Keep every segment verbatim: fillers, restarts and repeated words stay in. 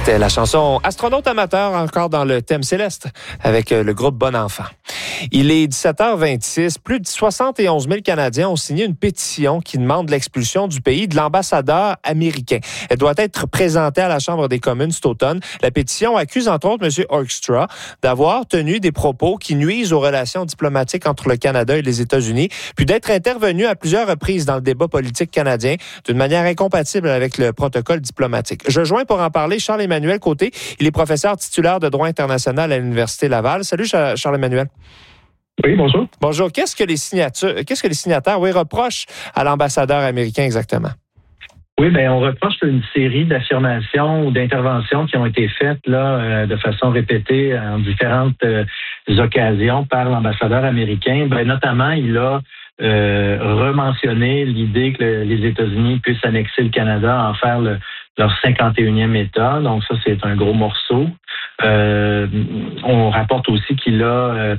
C'était la chanson Astronaute amateur, encore dans le thème céleste, avec le groupe Bon Enfant. Il est dix-sept heures vingt-six. Plus de soixante et onze mille Canadiens ont signé une pétition qui demande l'expulsion du pays de l'ambassadeur américain. Elle doit être présentée à la Chambre des communes cet automne. La pétition accuse entre autres M. Hoekstra d'avoir tenu des propos qui nuisent aux relations diplomatiques entre le Canada et les États-Unis, puis d'être intervenu à plusieurs reprises dans le débat politique canadien d'une manière incompatible avec le protocole diplomatique. Je joins pour en parler Charles-Emmanuel Côté. Il est professeur titulaire de droit international à l'Université Laval. Salut Charles-Emmanuel. Oui, bonjour. Bonjour. Qu'est-ce que les signatures, qu'est-ce que les signataires, oui, reprochent à l'ambassadeur américain exactement? Oui, bien, on reproche une série d'affirmations ou d'interventions qui ont été faites là euh, de façon répétée en différentes euh, occasions par l'ambassadeur américain. Ben, notamment, il a euh, rementionné l'idée que le, les États-Unis puissent annexer le Canada, en faire le, leur cinquante et unième État. Donc ça, c'est un gros morceau. Euh, on rapporte aussi qu'il a euh,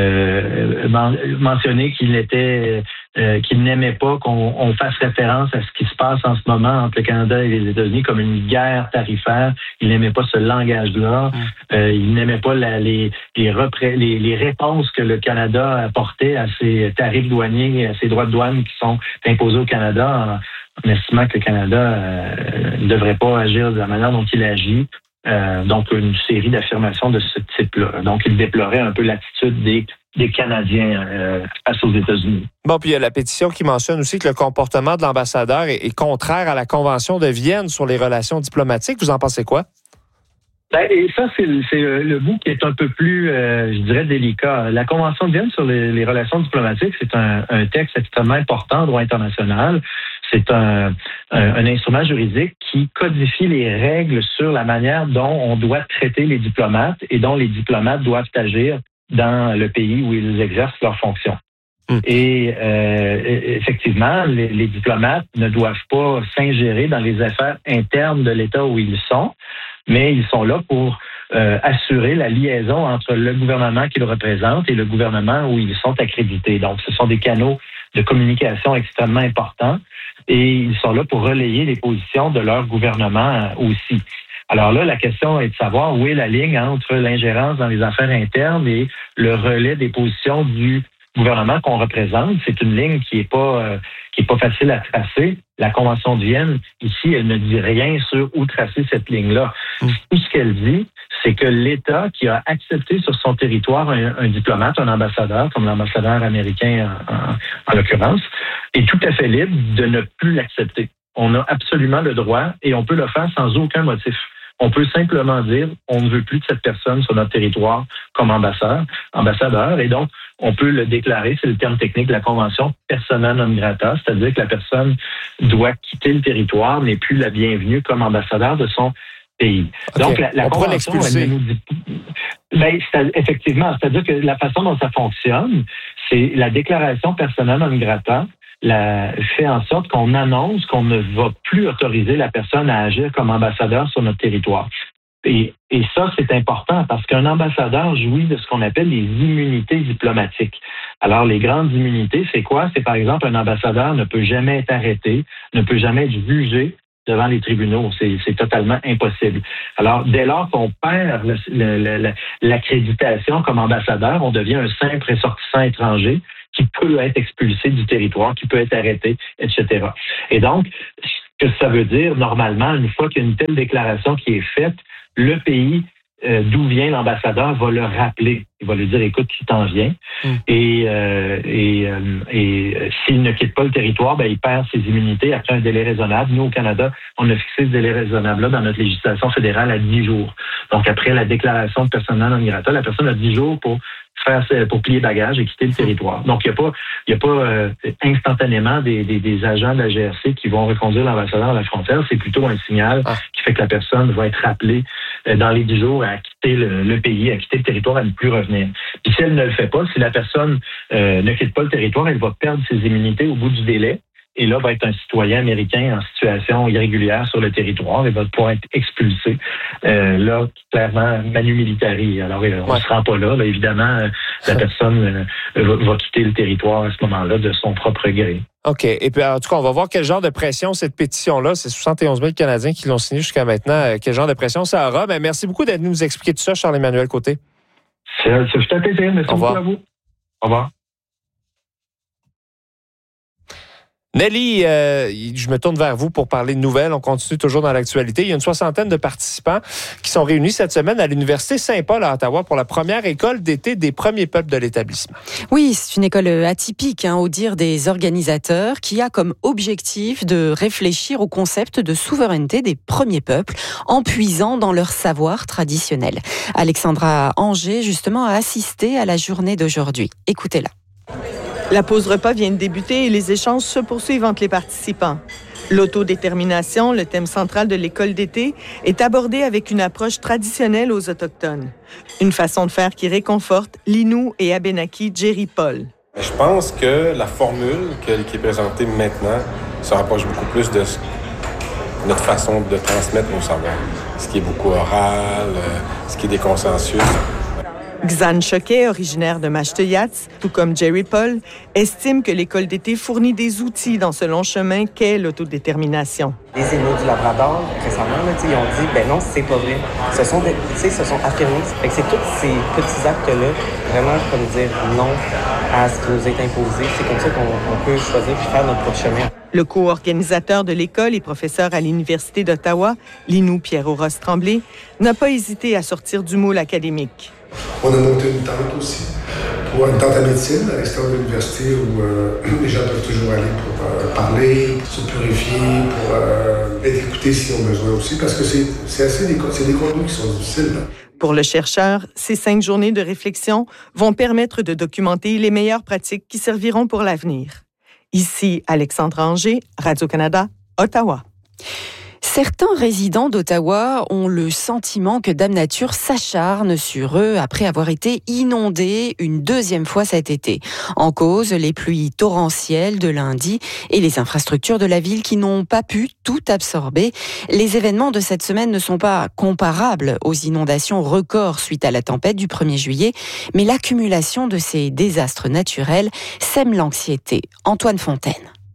euh, mentionné qu'il était euh, qu'il n'aimait pas qu'on on fasse référence à ce qui se passe en ce moment entre le Canada et les États-Unis comme une guerre tarifaire. Il n'aimait pas ce langage-là. Euh, il n'aimait pas la, les, les, repré- les, les réponses que le Canada apportait à ces tarifs douaniers et à ces droits de douane qui sont imposés au Canada en, en estimant que le Canada euh, ne devrait pas agir de la manière dont il agit. Euh, donc, une série d'affirmations de ce type-là. Donc, il déplorait un peu l'attitude des, des Canadiens euh, face aux États-Unis. Bon, puis il y a la pétition qui mentionne aussi que le comportement de l'ambassadeur est, est contraire à la Convention de Vienne sur les relations diplomatiques. Vous en pensez quoi? Ben, et ça, c'est, c'est le bout qui est un peu plus, euh, je dirais, délicat. La Convention de Vienne sur les, les relations diplomatiques, c'est un, un texte extrêmement important en droit international. C'est un, un, un instrument juridique qui codifie les règles sur la manière dont on doit traiter les diplomates et dont les diplomates doivent agir dans le pays où ils exercent leurs fonctions. Mmh. Et euh, effectivement, les, les diplomates ne doivent pas s'ingérer dans les affaires internes de l'État où ils sont, mais ils sont là pour euh, assurer la liaison entre le gouvernement qu'ils représentent et le gouvernement où ils sont accrédités. Donc, ce sont des canaux de communication extrêmement importants et ils sont là pour relayer les positions de leur gouvernement aussi. Alors là, la question est de savoir où est la ligne entre l'ingérence dans les affaires internes et le relais des positions du gouvernement qu'on représente. C'est une ligne qui est pas euh, qui est pas facile à tracer. La Convention de Vienne, ici, elle ne dit rien sur où tracer cette ligne-là. Mmh. Tout ce qu'elle dit, c'est que l'État qui a accepté sur son territoire un, un diplomate, un ambassadeur, comme l'ambassadeur américain en, en, en l'occurrence, est tout à fait libre de ne plus l'accepter. On a absolument le droit et on peut le faire sans aucun motif. On peut simplement dire on ne veut plus de cette personne sur notre territoire comme ambassadeur, ambassadeur, et donc on peut le déclarer, c'est le terme technique de la Convention, persona non grata, c'est-à-dire que la personne doit quitter le territoire, n'est plus la bienvenue comme ambassadeur de son pays. Okay. Donc la, la on Convention, elle nous dit... Ben, c'est, effectivement, c'est-à-dire que la façon dont ça fonctionne, c'est la déclaration persona non grata, La, fait en sorte qu'on annonce qu'on ne va plus autoriser la personne à agir comme ambassadeur sur notre territoire. Et, et ça, c'est important parce qu'un ambassadeur jouit de ce qu'on appelle les immunités diplomatiques. Alors, les grandes immunités, c'est quoi? C'est par exemple, un ambassadeur ne peut jamais être arrêté, ne peut jamais être jugé devant les tribunaux. C'est, c'est totalement impossible. Alors, dès lors qu'on perd le, le, le, l'accréditation comme ambassadeur, on devient un simple ressortissant étranger qui peut être expulsé du territoire, qui peut être arrêté, et cetera. Et donc, ce que ça veut dire, normalement, une fois qu'il y a une telle déclaration qui est faite, le pays euh, d'où vient l'ambassadeur va le rappeler. Il va lui dire, écoute, tu t'en viens. Mm. Et, euh, et, euh, et euh, s'il ne quitte pas le territoire, ben, il perd ses immunités après un délai raisonnable. Nous, au Canada, on a fixé ce délai raisonnable-là dans notre législation fédérale à dix jours. Donc, après la déclaration de persona non grata, la personne a dix jours pour faire pour plier bagage et quitter le territoire. Donc, il n'y a pas, il y a pas euh, instantanément des, des, des agents de la G R C qui vont reconduire l'ambassadeur à la frontière. C'est plutôt un signal ah. qui fait que la personne va être rappelée euh, dans les dix jours à quitter le, le pays, à quitter le territoire, à ne plus revenir. Puis si elle ne le fait pas, si la personne euh, ne quitte pas le territoire, elle va perdre ses immunités au bout du délai. et là va être un citoyen américain en situation irrégulière sur le territoire et va pouvoir être expulsé. Euh, là, clairement, manu militari. Alors, on ne ouais. se rend pas là. là évidemment, la personne euh, va, va quitter le territoire à ce moment-là de son propre gré. OK. Et puis, en tout cas, on va voir quel genre de pression cette pétition-là, c'est soixante et onze mille Canadiens qui l'ont signée jusqu'à maintenant, quel genre de pression ça aura. Ben, merci beaucoup d'être venu nous expliquer tout ça, Charles-Emmanuel Côté. C'est, c'est un plaisir. Merci beaucoup à vous. Au revoir. Nelly, euh, je me tourne vers vous pour parler de nouvelles. On continue toujours dans l'actualité. Il y a une soixantaine de participants qui sont réunis cette semaine à l'Université Saint-Paul à Ottawa pour la première école d'été des premiers peuples de l'établissement. Oui, c'est une école atypique, hein, au dire des organisateurs, qui a comme objectif de réfléchir au concept de souveraineté des premiers peuples en puisant dans leur savoir traditionnel. Alexandra Anger, justement, a assisté à la journée d'aujourd'hui. Écoutez-la. La pause repas vient de débuter et les échanges se poursuivent entre les participants. L'autodétermination, le thème central de l'école d'été, est abordé avec une approche traditionnelle aux Autochtones. Une façon de faire qui réconforte l'Innu et Abénaki Jerry Paul. Je pense que la formule qui est présentée maintenant se rapproche beaucoup plus de notre façon de transmettre nos savoirs. Ce qui est beaucoup oral, ce qui est des consensus. Xan Choquet, originaire de Mashteuiatsi, tout comme Jerry Paul, estime que l'école d'été fournit des outils dans ce long chemin qu'est l'autodétermination. Les Inuits du Labrador, récemment, là, ils ont dit « ben non, c'est pas vrai ». Ce sont, des, se sont affirmés. Fait que c'est tous ces petits actes-là, vraiment comme dire non à ce qui nous est imposé. C'est comme ça qu'on on peut choisir puis faire notre propre chemin. Le co-organisateur de l'école et professeur à l'Université d'Ottawa, l'Innu Pierre-Aurosse Tremblay, n'a pas hésité à sortir du moule académique. On a monté une tente aussi, pour une tente à médecine à l'extérieur de l'université où euh, les gens peuvent toujours aller pour euh, parler, se purifier, pour euh, être écoutés s'ils ont besoin aussi, parce que c'est, c'est assez des, c'est des contenus qui sont difficiles. Là. Pour le chercheur, ces cinq journées de réflexion vont permettre de documenter les meilleures pratiques qui serviront pour l'avenir. Ici, Alexandra Anger, Radio-Canada, Ottawa. Certains résidents d'Ottawa ont le sentiment que Dame Nature s'acharne sur eux après avoir été inondés une deuxième fois cet été. En cause, les pluies torrentielles de lundi et les infrastructures de la ville qui n'ont pas pu tout absorber. Les événements de cette semaine ne sont pas comparables aux inondations records suite à la tempête du premier juillet, mais l'accumulation de ces désastres naturels sème l'anxiété. Antoine Fontaine.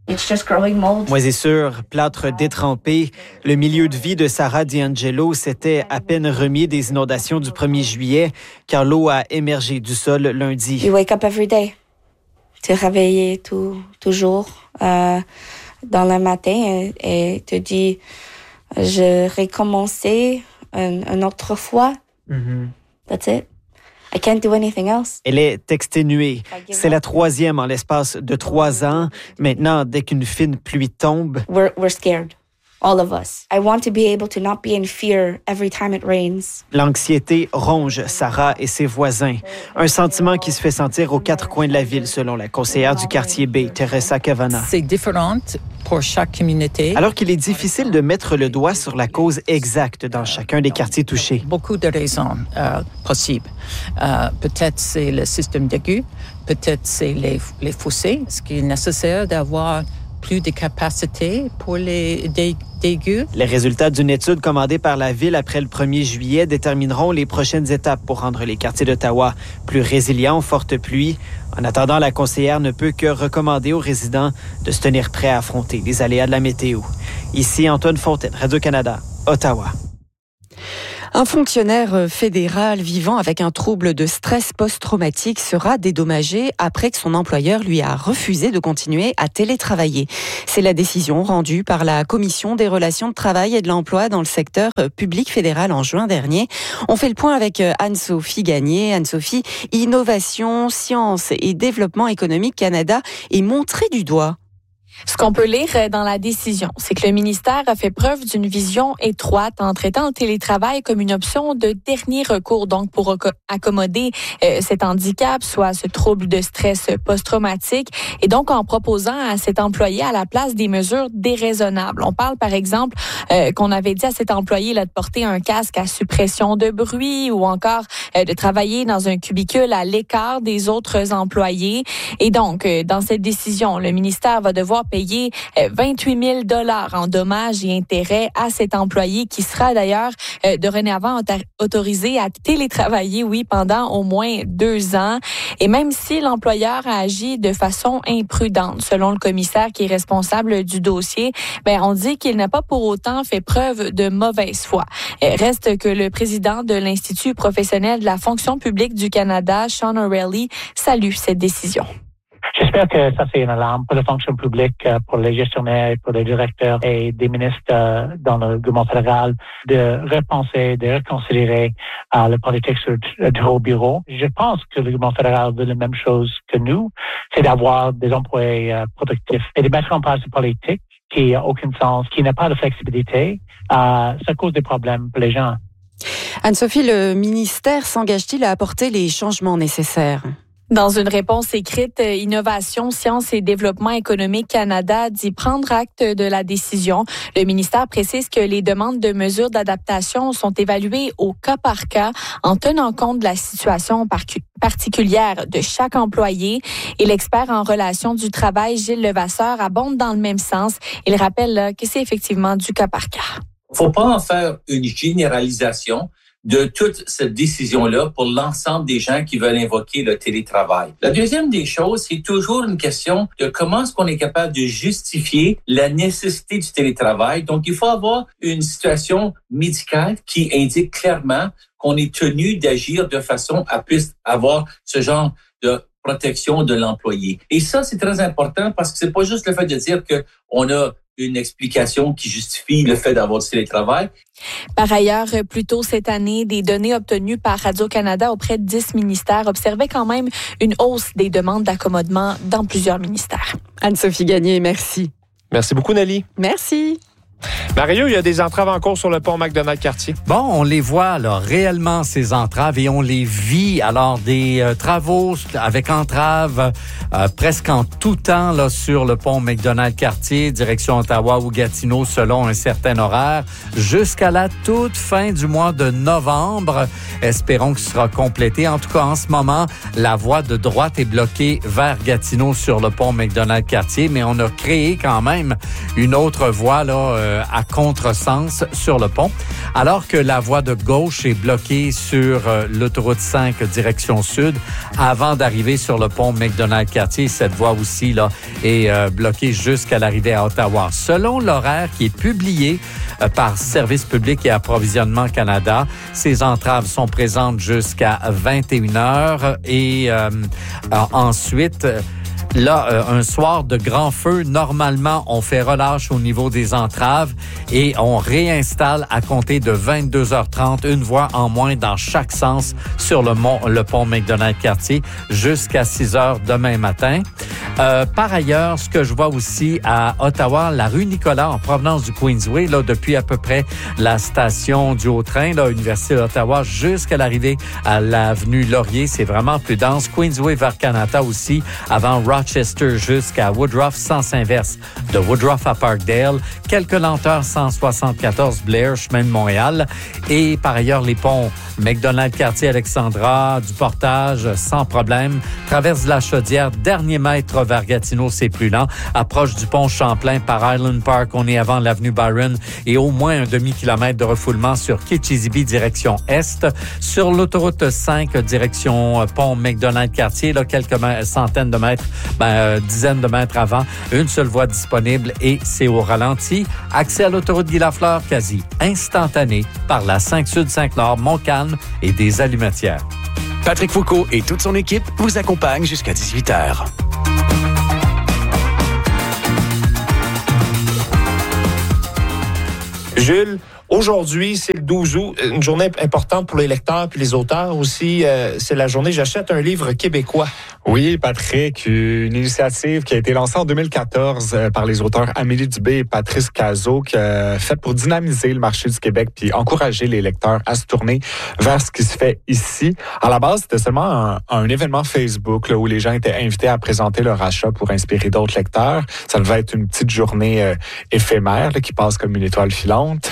Moisissure, plâtre détrempé, le milieu de vie de Sarah D'Angelo s'était à peine remis des inondations du premier juillet, car l'eau a émergé du sol lundi. You wake up every day. Te réveiller tout, toujours euh, dans le matin et, et te dis, je recommencer une, une autre fois. Mm-hmm. That's it. I can't do anything else. Elle est exténuée. C'est la troisième en l'espace de trois ans. Maintenant, dès qu'une fine pluie tombe, we're, we're scared. All of us. I want to be able to not be in fear every time it rains. L'anxiété ronge Sarah et ses voisins. Un sentiment qui se fait sentir aux quatre coins de la ville, selon la conseillère du quartier B, Teresa Cavana. C'est différent pour chaque communauté. Alors qu'il est difficile de mettre le doigt sur la cause exacte dans chacun des quartiers touchés. Beaucoup de raisons euh, possibles. Euh, peut-être c'est le système d'aigu, peut-être c'est les, les fossés. Ce qui est nécessaire d'avoir plus de capacité pour les dégueux. Les résultats d'une étude commandée par la Ville après le premier juillet détermineront les prochaines étapes pour rendre les quartiers d'Ottawa plus résilients aux fortes pluies. En attendant, la conseillère ne peut que recommander aux résidents de se tenir prêts à affronter les aléas de la météo. Ici, Antoine Fontaine, Radio-Canada, Ottawa. Un fonctionnaire fédéral vivant avec un trouble de stress post-traumatique sera dédommagé après que son employeur lui a refusé de continuer à télétravailler. C'est la décision rendue par la Commission des relations de travail et de l'emploi dans le secteur public fédéral en juin dernier. On fait le point avec Anne-Sophie Gagné. Anne-Sophie, Innovation, Sciences et Développement économique Canada est montrée du doigt. Ce qu'on peut lire dans la décision, c'est que le ministère a fait preuve d'une vision étroite en traitant le télétravail comme une option de dernier recours, donc pour accommoder euh, cet handicap, soit ce trouble de stress post-traumatique, et donc en proposant à cet employé à la place des mesures déraisonnables. On parle par exemple euh, qu'on avait dit à cet employé là, de porter un casque à suppression de bruit ou encore euh, de travailler dans un cubicule à l'écart des autres employés. Et donc, euh, dans cette décision, le ministère va devoir payer vingt-huit mille dollars en dommages et intérêts à cet employé qui sera d'ailleurs euh, dorénavant autorisé à télétravailler, oui, pendant au moins deux ans. Et même si l'employeur a agi de façon imprudente, selon le commissaire qui est responsable du dossier, ben on dit qu'il n'a pas pour autant fait preuve de mauvaise foi. Euh, reste que le président de l'Institut professionnel de la fonction publique du Canada, Sean O'Reilly, salue cette décision. J'espère que ça, c'est une alarme pour la fonction publique, pour les gestionnaires, pour les directeurs et des ministres dans le gouvernement fédéral de repenser, de reconsidérer euh, la politique sur du haut bureau. Je pense que le gouvernement fédéral veut la même chose que nous, c'est d'avoir des employés euh, productifs et de mettre en place une politique qui n'a aucun sens, qui n'a pas de flexibilité. Euh, ça cause des problèmes pour les gens. Anne-Sophie, le ministère s'engage-t-il à apporter les changements nécessaires? Dans une réponse écrite, Innovation, Sciences et Développement économique Canada dit prendre acte de la décision. Le ministère précise que les demandes de mesures d'adaptation sont évaluées au cas par cas en tenant compte de la situation particulière de chaque employé. Et l'expert en relations du travail, Gilles Levasseur, abonde dans le même sens. Il rappelle là, que c'est effectivement du cas par cas. Faut pas en faire une généralisation de toute cette décision-là pour l'ensemble des gens qui veulent invoquer le télétravail. La deuxième des choses, c'est toujours une question de comment est-ce qu'on est capable de justifier la nécessité du télétravail. Donc, il faut avoir une situation médicale qui indique clairement qu'on est tenu d'agir de façon à puisse avoir ce genre de protection de l'employé. Et ça, c'est très important parce que c'est pas juste le fait de dire que on a une explication qui justifie le fait d'avoir du télétravail. Par ailleurs, plus tôt cette année, des données obtenues par Radio-Canada auprès de dix ministères observaient quand même une hausse des demandes d'accommodement dans plusieurs ministères. Anne-Sophie Gagné, merci. Merci beaucoup, Nelly. Merci. Mario, il y a des entraves en cours sur le pont McDonald-Cartier. Bon, on les voit alors réellement, ces entraves, et on les vit. Alors, des euh, travaux avec entraves euh, presque en tout temps là sur le pont McDonald-Cartier, direction Ottawa ou Gatineau, selon un certain horaire, jusqu'à la toute fin du mois de novembre. Espérons que ce sera complété. En tout cas, en ce moment, la voie de droite est bloquée vers Gatineau sur le pont McDonald-Cartier, mais on a créé quand même une autre voie là, euh, à contresens sur le pont, alors que la voie de gauche est bloquée sur euh, l'autoroute cinq direction sud avant d'arriver sur le pont McDonald-Cartier. Cette voie aussi là est euh, bloquée jusqu'à l'arrivée à Ottawa. Selon l'horaire qui est publié euh, par Service public et approvisionnement Canada, ces entraves sont présentes jusqu'à vingt et une heures et euh, euh, ensuite là, euh, un soir de grand feu, normalement, on fait relâche au niveau des entraves et on réinstalle à compter de vingt-deux heures trente une voie en moins dans chaque sens sur le, mont, le pont McDonald-Cartier jusqu'à six heures demain matin. Euh, par ailleurs, ce que je vois aussi à Ottawa, la rue Nicolas en provenance du Queensway, là, depuis à peu près la station du Haut-Train, là, Université d'Ottawa, jusqu'à l'arrivée à l'avenue Laurier, c'est vraiment plus dense. Queensway vers Canada aussi, avant Rochester jusqu'à Woodruff, sens inverse de Woodruff à Parkdale. Quelques lenteurs, cent soixante-quatorze Blair, chemin de Montréal. Et par ailleurs, les ponts McDonald-Cartier, Alexandra, du Portage, sans problème. Traverse de la Chaudière, dernier mètre vers Gatineau, c'est plus lent. Approche du pont Champlain par Island Park, on est avant l'avenue Byron et au moins un demi-kilomètre de refoulement sur Kitchissippi, direction Est. Sur l'autoroute cinq, direction pont McDonald-Cartier, là, quelques centaines de mètres, ben, euh, dizaines de mètres avant, une seule voie disponible et c'est au ralenti. Accès à l'autoroute Guy-Lafleur quasi instantané par la cinq Sud, cinq Nord, Montcalm et des Allumetières. Patrick Foucault et toute son équipe vous accompagnent jusqu'à dix-huit heures. Jules, aujourd'hui, c'est le douze août, une journée importante pour les lecteurs puis les auteurs aussi. Euh, c'est la journée J'achète un livre québécois. Oui, Patrick, une initiative qui a été lancée en deux mille quatorze euh, par les auteurs Amélie Dubé et Patrice Cazot, qui a fait pour dynamiser le marché du Québec puis encourager les lecteurs à se tourner vers ce qui se fait ici. À la base, c'était seulement un, un événement Facebook là, où les gens étaient invités à présenter leur achat pour inspirer d'autres lecteurs. Ça devait être une petite journée euh, éphémère là, qui passe comme une étoile filante.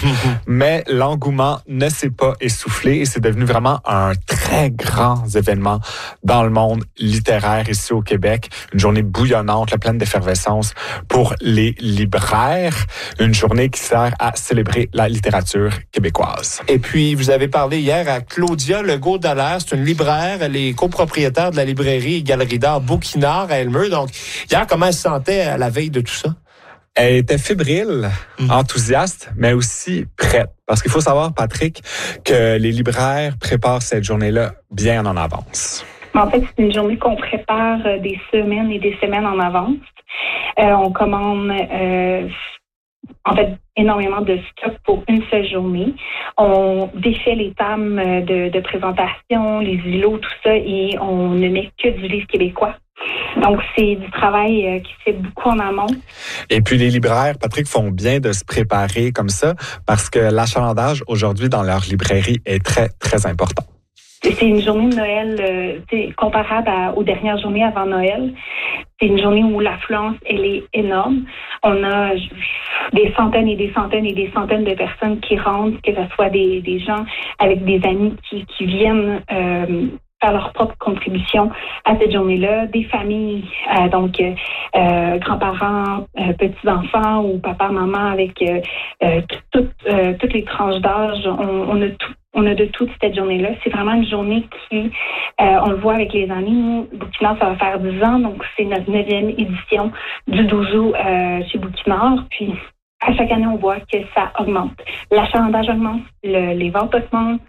mais l'engouement ne s'est pas essoufflé et c'est devenu vraiment un très grand événement dans le monde littéraire ici au Québec. Une journée bouillonnante, pleine d'effervescence pour les libraires. Une journée qui sert à célébrer la littérature québécoise. Et puis, vous avez parlé hier à Claudia Legault-Dallaire. C'est une libraire. Elle est copropriétaire de la librairie et galerie d'art Bouquinard à Elmeux. Donc, hier, comment elle se sentait à la veille de tout ça? Elle était fébrile, mmh. enthousiaste, mais aussi prête. Parce qu'il faut savoir, Patrick, que les libraires préparent cette journée-là bien en avance. En fait, c'est une journée qu'on prépare des semaines et des semaines en avance. Euh, on commande euh, en fait énormément de stock pour une seule journée. On défait les tables de, de présentation, les îlots, tout ça, et on ne met que du livre québécois. Donc, c'est du travail euh, qui se fait beaucoup en amont. Et puis, les libraires, Patrick, font bien de se préparer comme ça parce que l'achalandage aujourd'hui dans leur librairie est très, très important. C'est une journée de Noël euh, comparable à, aux dernières journées avant Noël. C'est une journée où l'affluence, elle est énorme. On a des centaines et des centaines et des centaines de personnes qui rentrent, que ce soit des, des gens avec des amis qui, qui viennent euh, faire leur propre contribution à cette journée-là, des familles, euh, donc euh, grands-parents, euh, petits-enfants ou papa-maman avec euh, euh, tout, euh, toutes les tranches d'âge. On, on a tout. On a de tout cette journée-là. C'est vraiment une journée qui, euh, on le voit avec les années, nous, Bouquinard, ça va faire dix ans, donc c'est notre neuvième édition du douze août euh, chez Bouquinard. Puis, à chaque année, on voit que ça augmente. L'achalandage augmente, le, les ventes augmentent.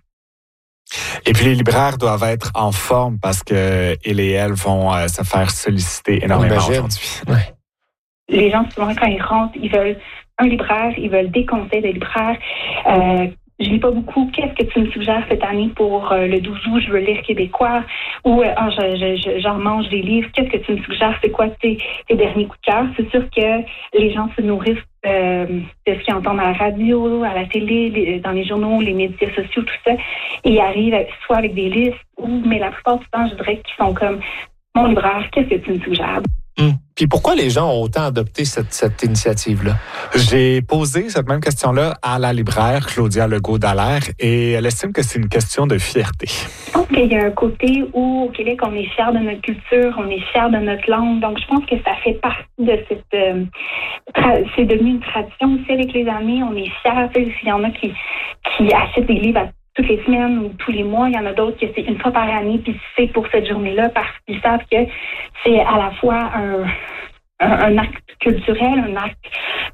Et puis, les libraires doivent être en forme parce que ils et elles vont euh, se faire solliciter énormément aujourd'hui. Ouais. Les gens, souvent, quand ils rentrent, ils veulent un libraire, ils veulent des conseils de libraire. Euh, Je lis pas beaucoup. Qu'est-ce que tu me suggères cette année pour euh, le douze août? Je veux lire québécois. Ou euh, oh, je, je, je, j'en mange des livres. Qu'est-ce que tu me suggères? C'est quoi tes, tes derniers coups de cœur? C'est sûr que les gens se nourrissent euh, de ce qu'ils entendent à la radio, à la télé, les, dans les journaux, les médias sociaux, tout ça. Et ils arrivent soit avec des listes, ou, mais la plupart du temps, je dirais qu'ils sont comme mon libraire, qu'est-ce que tu me suggères? Hum. Puis pourquoi les gens ont autant adopté cette, cette initiative-là? J'ai posé cette même question-là à la libraire Claudia Legault-Dallaire et elle estime que c'est une question de fierté. Je pense qu'il y a un côté où au Québec, on est fiers de notre culture, on est fiers de notre langue. Donc, je pense que ça fait partie de cette... Euh, tra- c'est devenu une tradition aussi avec les années. On est fiers. Il y en a qui, qui achètent des livres à toutes les semaines ou tous les mois. Il y en a d'autres que c'est une fois par année, puis c'est pour cette journée-là parce qu'ils savent que c'est à la fois un, un, un acte culturel, un acte,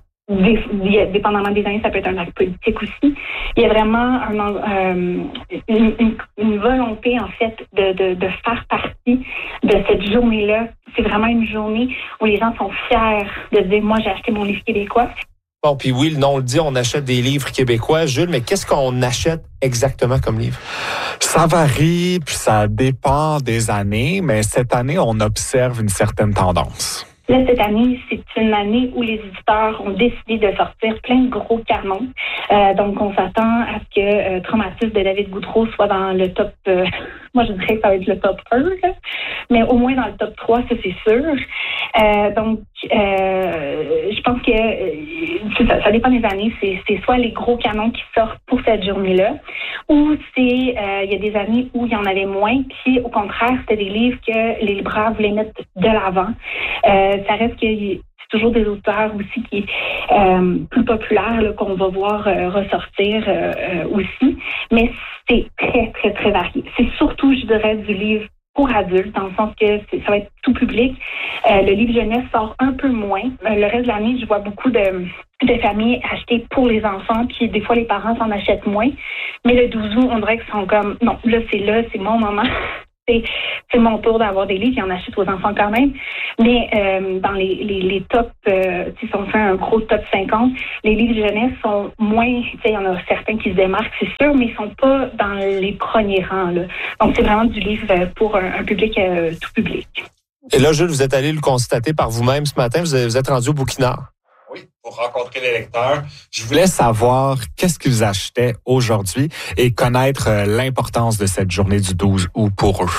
dépendamment des années, ça peut être un acte politique aussi. Il y a vraiment un, euh, une, une, une volonté, en fait, de, de, de faire partie de cette journée-là. C'est vraiment une journée où les gens sont fiers de dire « Moi, j'ai acheté mon livre québécois ». Bon, puis oui, le nom le dit, on achète des livres québécois. Jules, mais qu'est-ce qu'on achète exactement comme livre? Ça varie, puis ça dépend des années, mais cette année, on observe une certaine tendance. Là, cette année, c'est une année où les éditeurs ont décidé de sortir plein de gros canons. Euh, donc, on s'attend à ce que euh, Traumatisme de David Goudreau soit dans le top... Euh, moi, je dirais que ça va être le top un, là, mais au moins dans le top trois, ça, c'est sûr. Euh, donc, euh, je pense que euh, ça, ça dépend des années. C'est, c'est soit les gros canons qui sortent pour cette journée-là, ou c'est euh, il y a des années où il y en avait moins, puis au contraire, c'était des livres que les libraires voulaient mettre de l'avant. Euh, ça reste que c'est toujours des auteurs aussi qui euh, plus populaires là, qu'on va voir euh, ressortir euh, euh, aussi, mais c'est très, très, très varié. C'est surtout, je dirais, du livre pour adultes, dans le sens que c'est, ça va être tout public. Euh, le livre jeunesse sort un peu moins. Euh, le reste de l'année, je vois beaucoup de, de familles acheter pour les enfants, puis des fois, les parents s'en achètent moins. Mais le douze août, on dirait qu'ils sont comme, non, là, c'est là, c'est mon moment. C'est, c'est mon tour d'avoir des livres, il y en achète aux enfants quand même. Mais euh, dans les, les, les tops, euh, si on fait un gros top cinquante, les livres jeunesse sont moins, tu sais, il y en a certains qui se démarquent, c'est sûr, mais ils sont pas dans les premiers rangs, là. Donc, c'est vraiment du livre pour un, un public euh, tout public. Et là, Jules, vous êtes allé le constater par vous-même ce matin, vous, vous êtes rendu au Bouquinard. Oui, pour rencontrer les lecteurs. Je voulais savoir qu'est-ce qu'ils achetaient aujourd'hui et connaître l'importance de cette journée du douze août pour eux.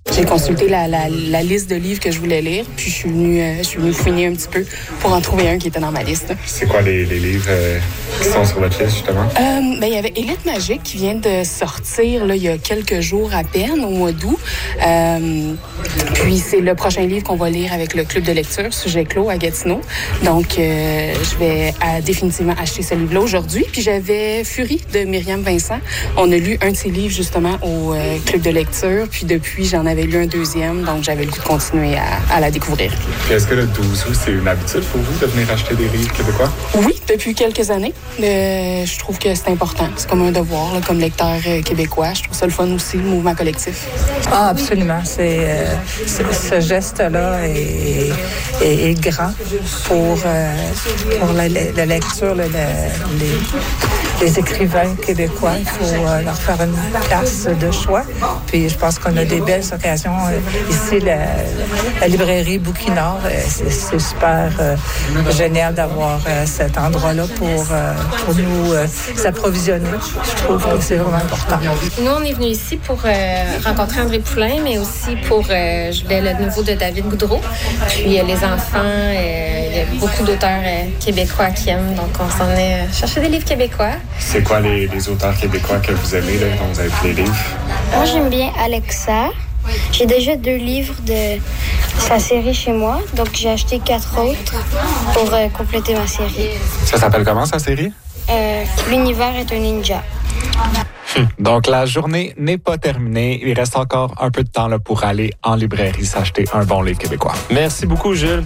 J'ai consulté la, la, la liste de livres que je voulais lire, puis je suis venue, euh, je suis venue fouiner un petit peu pour en trouver un qui était dans ma liste. C'est quoi les, les livres euh, qui sont sur votre liste, justement? Euh, ben, il y avait Élite magique qui vient de sortir là, il y a quelques jours à peine, au mois d'août. Euh, puis c'est le prochain livre qu'on va lire avec le club de lecture, Sujet clos à Gatineau. Donc, euh, je vais à, définitivement acheter ce livre-là aujourd'hui. Puis j'avais Furie de Myriam Vincent. On a lu un de ses livres, justement, au euh, club de lecture. Puis depuis, j'en avais lu un deuxième, donc j'avais le goût de continuer à, à la découvrir. Puis est-ce que le douze août, c'est une habitude pour vous de venir acheter des livres québécois? Oui, depuis quelques années. Euh, je trouve que c'est important. C'est comme un devoir, là, comme lecteur euh, québécois. Je trouve ça le fun aussi, le mouvement collectif. Ah, absolument. C'est, euh, c'est, ce geste-là est, est, est grand pour, euh, pour la, la lecture, le, le, les, les écrivains québécois. Il faut euh, leur faire une place de choix. Puis je pense qu'on a des belles occasions. Ici, la, la librairie Bouquinard, c'est, c'est super euh, génial d'avoir euh, cet endroit-là pour, euh, pour nous euh, s'approvisionner. Je trouve que c'est vraiment important. Nous, on est venus ici pour euh, rencontrer André Poulain, mais aussi pour, euh, je voulais le nouveau de David Goudreau. Puis euh, les enfants, euh, il y a beaucoup d'auteurs euh, québécois qui aiment, donc on s'en est euh, chercher des livres québécois. C'est quoi les, les auteurs québécois que vous aimez, là, dont vous avez pris les livres? Moi, j'aime bien Alexa. J'ai déjà deux livres de sa série chez moi, donc j'ai acheté quatre autres pour euh, compléter ma série. Ça s'appelle comment, sa série? Euh, L'univers est un ninja. Donc, la journée n'est pas terminée. Il reste encore un peu de temps là, pour aller en librairie s'acheter un bon livre québécois. Merci beaucoup, Jules.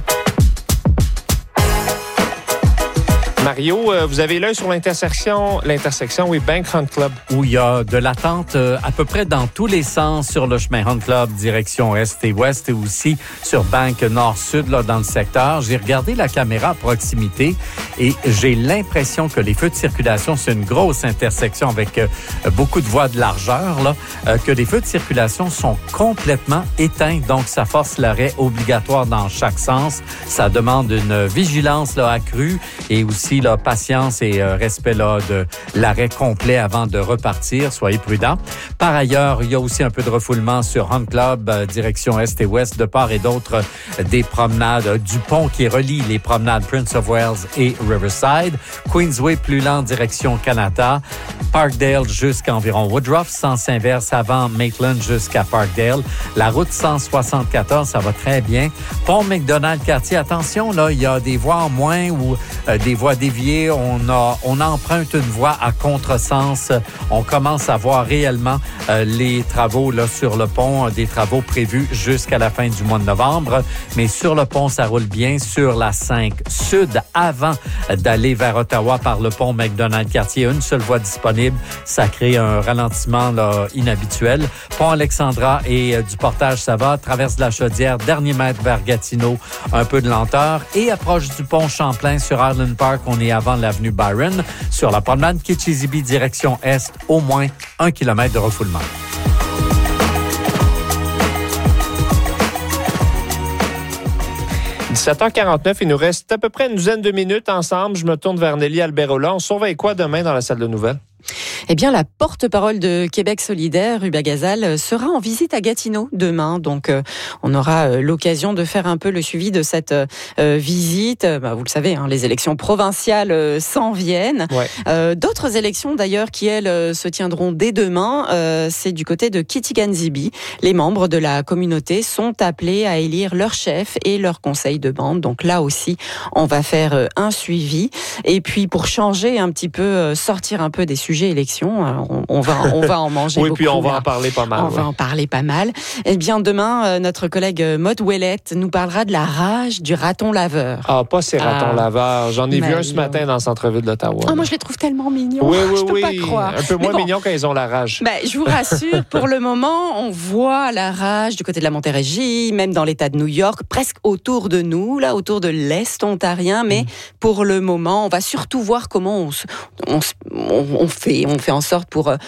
Mario, euh, vous avez l'œil sur l'intersection, l'intersection, oui, Bank Hunt Club. Où il y a de l'attente euh, à peu près dans tous les sens sur le chemin Hunt Club, direction Est et Ouest, et aussi sur Bank Nord-Sud, là, dans le secteur. J'ai regardé la caméra à proximité et j'ai l'impression que les feux de circulation, c'est une grosse intersection avec euh, beaucoup de voies de largeur, là, euh, que les feux de circulation sont complètement éteints. Donc, ça force l'arrêt obligatoire dans chaque sens. Ça demande une vigilance là, accrue et aussi là, patience et euh, respect là, de l'arrêt complet avant de repartir. Soyez prudents. Par ailleurs, il y a aussi un peu de refoulement sur Hunt Club, euh, direction Est et Ouest, de part et d'autre euh, des promenades euh, du pont qui relie les promenades Prince of Wales et Riverside. Queensway plus lent, direction Kanata. Parkdale jusqu'à environ Woodruff. Sens inverse avant Maitland jusqu'à Parkdale. La route cent soixante-quatorze, ça va très bien. Pont McDonald-Cartier, attention, là, il y a des voies en moins ou euh, des voies déviées. On, a, on emprunte une voie à contresens. On commence à voir réellement euh, les travaux là, sur le pont, euh, des travaux prévus jusqu'à la fin du mois de novembre. Mais sur le pont, ça roule bien. Sur la cinq Sud, avant d'aller vers Ottawa par le pont McDonald-Cartier, une seule voie disponible. Ça crée un ralentissement là, inhabituel. Pont Alexandra et euh, du Portage, ça va. Traverse de la Chaudière, dernier mètre vers Gatineau, un peu de lenteur. Et approche du pont Champlain sur Island Park, on est avant l'avenue Byron. Sur la promenade Kitchizibee, direction Est, au moins un kilomètre de refoulement. dix-sept heures quarante-neuf, il nous reste à peu près une douzaine de minutes ensemble. Je me tourne vers Nelly Alberola. On surveille quoi demain dans la salle de nouvelles? Eh bien, la porte-parole de Québec solidaire, Ruba Gazal, sera en visite à Gatineau demain. Donc, euh, on aura euh, l'occasion de faire un peu le suivi de cette euh, visite. Bah, vous le savez, hein, les élections provinciales euh, s'en viennent. Ouais. Euh, d'autres élections, d'ailleurs, qui, elles, euh, se tiendront dès demain, euh, c'est du côté de Kitigan-Zibi. Les membres de la communauté sont appelés à élire leur chef et leur conseil de bande. Donc là aussi, on va faire euh, un suivi. Et puis, pour changer un petit peu, euh, sortir un peu des sujets élections, On, on, va, on va en manger oui, beaucoup. Oui, puis on va en parler pas mal. On ouais. va en parler pas mal. Eh bien, demain, euh, notre collègue Maude Ouellette nous parlera de la rage du raton laveur. Ah, pas ces ratons ah. laveurs. J'en ai Mais vu un ce matin dans le centre-ville d'Ottawa. Ah, moi, je les trouve tellement mignons. Oui, oui, je peux oui. pas croire. Un peu moins bon, mignons quand ils ont la rage. Ben, je vous rassure, pour le moment, on voit la rage du côté de la Montérégie, même dans l'État de New York, presque autour de nous, là, autour de l'Est ontarien. Mais mm. pour le moment, on va surtout voir comment on, on, on, on fait, on fait en sorte pour